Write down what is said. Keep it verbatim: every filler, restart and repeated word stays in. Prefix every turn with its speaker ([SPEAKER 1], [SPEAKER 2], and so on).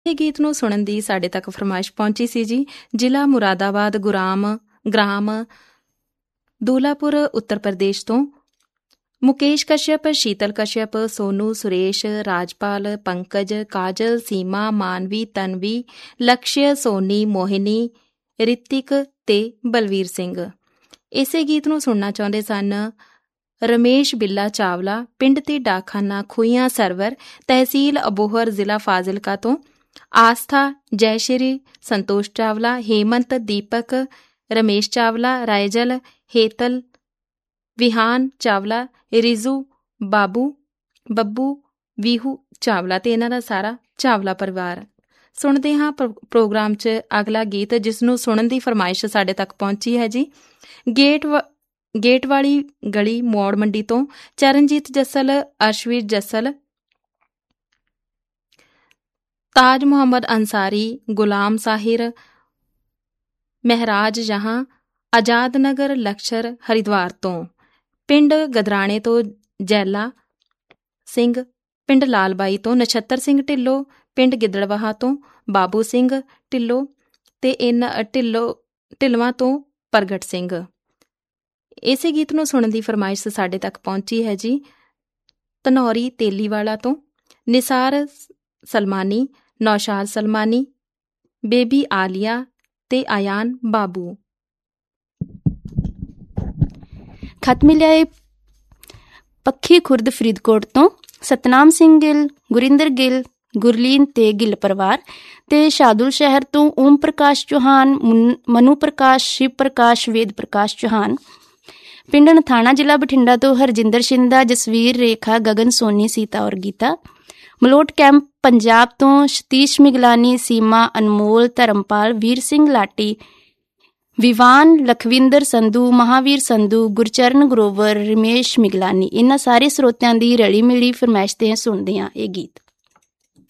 [SPEAKER 1] ਇਹ ਗੀਤ ਨੂੰ ਸੁਣਨ ਦੀ ਸਾਡੇ ਤੱਕ ਫਰਮਾਇਸ਼ ਪਹੁੰਚੀ ਸੀ ਜੀ। ਜ਼ਿਲ੍ਹਾ ਮੁਰਾਦਾਬਾਦ ਗੁਰਾਮ ਗ੍ਰਾਮ ਦੂਲਾਪੁਰ ਉੱਤਰ ਪ੍ਰਦੇਸ਼ ਤੋਂ ਮੁਕੇਸ਼ ਕਸ਼ਯਪ, ਸ਼ੀਤਲ ਕਸ਼ਯਪ, ਸੋਨੂ, ਸੁਰੇਸ਼, ਰਾਜਪਾਲ, ਪੰਕਜ, ਕਾਜਲ, ਸੀਮਾ, ਮਾਨਵੀ, ਤਨਵੀ, ਲਕਸ਼ਯ, ਸੋਨੀ, ਮੋਹਿਨੀ, ਰਿਤਿਕ ਤੇ ਬਲਵੀਰ ਸਿੰਘ ਇਸੇ ਗੀਤ ਨੂੰ ਸੁਣਨਾ ਚਾਹੁੰਦੇ ਸਨ। ਰਮੇਸ਼ ਬਿੱਲਾ ਚਾਵਲਾ, ਪਿੰਡ ਤੇ ਡਾਕਖਾਨਾ ਖੂਹੀਆਂ ਸਰਵਰ, ਤਹਿਸੀਲ ਅਬੋਹਰ, ਜ਼ਿਲ੍ਹਾ ਫਾਜ਼ਿਲਕਾ ਤੋਂ ਆਸਥਾ, ਜੈਸ਼ਰੀ, ਸੰਤੋਸ਼ ਚਾਵਲਾ, ਹੇਮੰਤ, ਦੀਪਕ, ਰਮੇਸ਼ ਚਾਵਲਾ, ਰਾਇਜਲ, ਹੇਤਲ, ਵਿਹਾਨ ਚਾਵਲਾ, ਰਿਜ਼ੂ, ਬਾਬੂ, ਬੱਬੂ, ਵੀਹੂ ਚਾਵਲਾ ਤੇ ਇਹਨਾਂ ਦਾ ਸਾਰਾ ਚਾਵਲਾ ਪਰਿਵਾਰ। ਸੁਣਦੇ ਹਾਂ ਪ੍ਰੋ ਪ੍ਰੋਗਰਾਮ 'ਚ ਅਗਲਾ ਗੀਤ, ਜਿਸ ਨੂੰ ਸੁਣਨ ਦੀ ਫਰਮਾਇਸ਼ ਸਾਡੇ ਤੱਕ ਪਹੁੰਚੀ ਹੈ ਜੀ। ਗੇਟ ਵ ਗੇਟ ਵਾਲੀ ਗਲੀ ਮੋੜ ਮੰਡੀ ਤੋਂ ਚਰਨਜੀਤ ਜੱਸਲ, ਅਰਸ਼ਵੀਰ ਜੱਸਲ, ਤਾਜ ਮੁਹੰਮਦ ਅੰਸਾਰੀ, ਗੁਲਾਮ ਸਾਹਿਰ, ਮਹਿਰਾਜ ਜਹਾਂ, ਆਜ਼ਾਦ ਨਗਰ ਲਕਸ਼ਰ ਹਰਿਦੁਆਰ ਤੋਂ, ਪਿੰਡ ਗਦਰਾਣੇ ਤੋਂ ਜੈਲਾ ਸਿੰਘ, ਪਿੰਡ ਲਾਲਬਾਈ ਤੋਂ ਨਛੱਤਰ ਸਿੰਘ ਢਿੱਲੋਂ, ਪਿੰਡ ਗਿੱਦੜਵਾਹਾ ਤੋਂ ਬਾਬੂ ਸਿੰਘ ਢਿੱਲੋਂ ਤੇ ਇਹਨਾਂ ਢਿੱਲੋਂ ਢਿੱਲਵਾਂ ਤੋਂ ਪ੍ਰਗਟ ਸਿੰਘ। ਇਸੇ ਗੀਤ ਨੂੰ ਸੁਣਨ ਦੀ ਫਰਮਾਇਸ਼ ਸਾਡੇ ਤੱਕ ਪਹੁੰਚੀ ਹੈ ਜੀ ਧਨੌਰੀ ਤੇਲੀਵਾਲਾ ਤੋਂ ਨਿਸਾਰ ਸਲਮਾਨੀ, ਨੌਸ਼ਾਦ ਸਲਮਾਨੀ, ਬੇਬੀ ਆਲੀਆ ਤੇ ਆਯਾਨ ਬਾਬੂ।
[SPEAKER 2] ਖਤ ਮਿਲਿਆ ਏ ਪੱਖੀ ਖੁਰਦ ਫਰੀਦਕੋਟ ਤੋਂ ਸਤਨਾਮ ਸਿੰਘ ਗਿੱਲ, ਗੁਰਿੰਦਰ ਗਿੱਲ, ਗੁਰਲੀਨ ਤੇ ਗਿੱਲ ਪਰਿਵਾਰ ਤੇ ਸ਼ਾਦੁਲ ਸ਼ਹਿਰ ਤੋਂ ਓਮ ਪ੍ਰਕਾਸ਼ ਚੌਹਾਨ, ਮਨੂ ਪ੍ਰਕਾਸ਼, ਸ਼ਿਵ ਪ੍ਰਕਾਸ਼, ਵੇਦ ਪ੍ਰਕਾਸ਼ ਚੌਹਾਨ। ਪਿੰਡ ਨਥਾਣਾ, ਜ਼ਿਲ੍ਹਾ ਬਠਿੰਡਾ ਤੋਂ ਹਰਜਿੰਦਰ ਸ਼ਿੰਦਾ, ਜਸਵੀਰ, ਰੇਖਾ, ਗਗਨ, ਸੋਨੀ, ਸੀਤਾ ਔਰ ਗੀਤਾ। ਮਲੋਟ ਕੈਂਪ ਪੰਜਾਬ ਤੋਂ ਸਤੀਸ਼ ਮਿਗਲਾਨੀ, ਸੀਮਾ, ਅਨਮੋਲ, ਧਰਮਪਾਲ, ਵੀਰ ਸਿੰਘ ਲਾਟੀ, ਵਿਵਾਨ, ਲਖਵਿੰਦਰ ਸੰਧੂ, ਮਹਾਵੀਰ ਸੰਧੂ, ਗੁਰਚਰਨ ਗਰੋਵਰ, ਰਮੇਸ਼ ਮਿਗਲਾਨੀ। ਇਹਨਾਂ ਸਾਰੇ ਸਰੋਤਿਆਂ ਦੀ ਰਲੀ ਮਿਲੀ ਫਰਮਾਇਸ਼ ਤੇ ਸੁਣਦੇ ਹਾਂ ਇਹ ਗੀਤ।